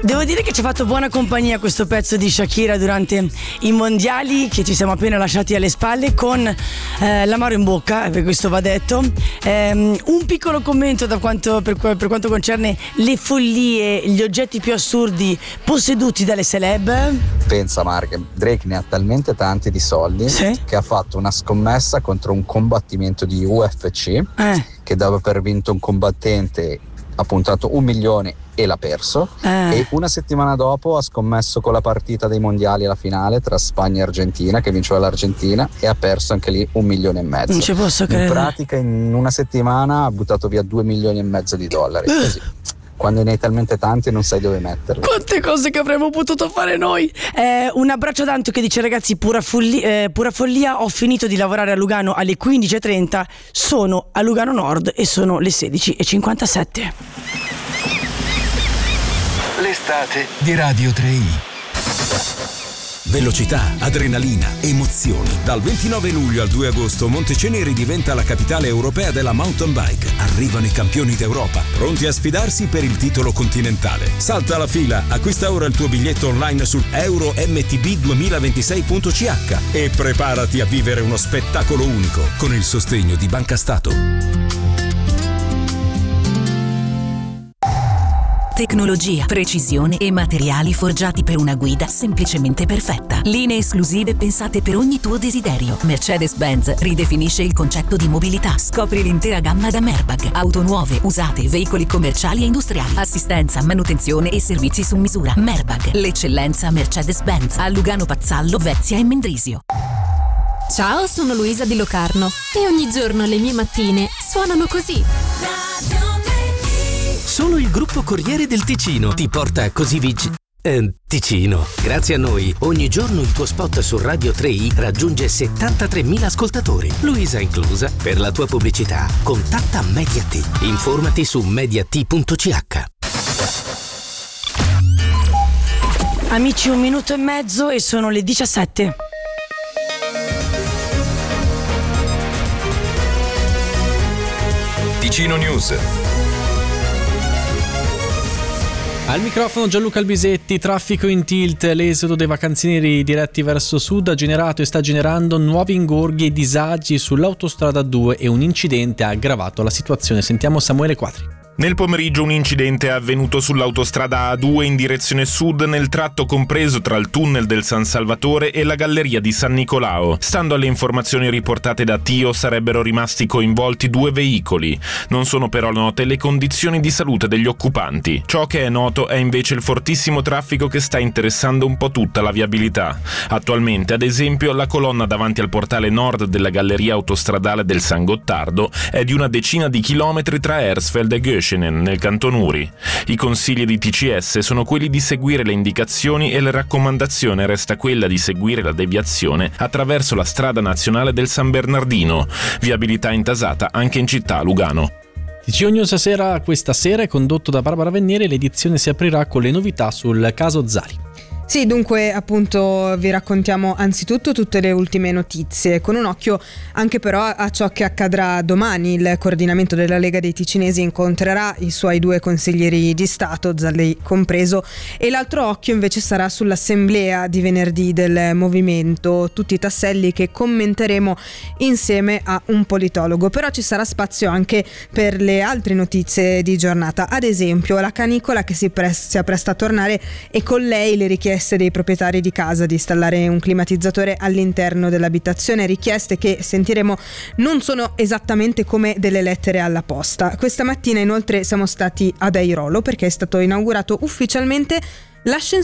Devo dire che ci ha fatto buona compagnia questo pezzo di Shakira durante i mondiali che ci siamo appena lasciati alle spalle con l'amaro in bocca, per questo va detto. Un piccolo commento per quanto concerne le follie, gli oggetti più assurdi posseduti dalle celeb. Pensa Mark, Drake ne ha talmente tanti di soldi che ha fatto una scommessa contro un combattimento di UFC che dopo aver vinto un combattente ha puntato 1 milione e l'ha perso, e una settimana dopo ha scommesso con la partita dei mondiali alla finale tra Spagna e Argentina, che vinceva l'Argentina, e ha perso anche lì 1,5 milioni. Non ci posso credere. In pratica in una settimana ha buttato via $2,5 milioni di dollari, così. Quando ne hai talmente tanti non sai dove metterli. Quante cose che avremmo potuto fare noi. Un abbraccio ad Anto che dice: ragazzi, pura follia, ho finito di lavorare a Lugano alle 15:30, sono a Lugano Nord e sono le 16:57. L'estate di Radio 3i. Velocità, adrenalina, emozioni. Dal 29 luglio al 2 agosto Monteceneri diventa la capitale europea della mountain bike. Arrivano i campioni d'Europa, pronti a sfidarsi per il titolo continentale. Salta la fila, acquista ora il tuo biglietto online su euromtb2026.ch e preparati a vivere uno spettacolo unico con il sostegno di Banca Stato. Tecnologia, precisione e materiali forgiati per una guida semplicemente perfetta. Linee esclusive pensate per ogni tuo desiderio. Mercedes-Benz ridefinisce il concetto di mobilità. Scopri l'intera gamma da Merbag. Auto nuove, usate, veicoli commerciali e industriali. Assistenza, manutenzione e servizi su misura. Merbag, l'eccellenza Mercedes-Benz. A Lugano Pazzallo, Vezia e Mendrisio. Ciao, sono Luisa di Locarno e ogni giorno le mie mattine suonano così. Solo il gruppo Corriere del Ticino ti porta così Ticino. Grazie a noi, ogni giorno il tuo spot su Radio 3i raggiunge 73.000 ascoltatori, Luisa inclusa. Per la tua pubblicità, contatta Mediat. Informati su mediat.ch. Amici, 1 minuto e mezzo e sono le 17. Ticino News. Al microfono Gianluca Albisetti. Traffico in tilt. L'esodo dei vacanzieri diretti verso sud ha generato e sta generando nuovi ingorghi e disagi sull'autostrada 2 e un incidente ha aggravato la situazione. Sentiamo Samuele Quadri. Nel pomeriggio un incidente è avvenuto sull'autostrada A2 in direzione sud nel tratto compreso tra il tunnel del San Salvatore e la galleria di San Nicolao. Stando alle informazioni riportate da Tio, sarebbero rimasti coinvolti 2 veicoli. Non sono però note le condizioni di salute degli occupanti. Ciò che è noto è invece il fortissimo traffico che sta interessando un po' tutta la viabilità. Attualmente, ad esempio, la colonna davanti al portale nord della galleria autostradale del San Gottardo è di una decina di chilometri tra Hersfeld e Göschenen, nel canton Uri. I consigli di TCS sono quelli di seguire le indicazioni e la raccomandazione resta quella di seguire la deviazione attraverso la strada nazionale del San Bernardino. Viabilità intasata anche in città a Lugano. TCO News questa sera è condotto da Barbara Vennieri. L'edizione si aprirà con le novità sul caso Zari. Sì, dunque appunto vi raccontiamo anzitutto tutte le ultime notizie, con un occhio anche però a ciò che accadrà domani. Il coordinamento della Lega dei Ticinesi incontrerà i suoi 2 consiglieri di Stato, Zallei compreso, e l'altro occhio invece sarà sull'assemblea di venerdì del movimento, tutti i tasselli che commenteremo insieme a un politologo. Però ci sarà spazio anche per le altre notizie di giornata, ad esempio la canicola che si appresta a tornare e con lei le richieste dei proprietari di casa di installare un climatizzatore all'interno dell'abitazione, richieste che sentiremo non sono esattamente come delle lettere alla posta. Questa mattina inoltre siamo stati ad Airolo perché è stato inaugurato ufficialmente l'ascensore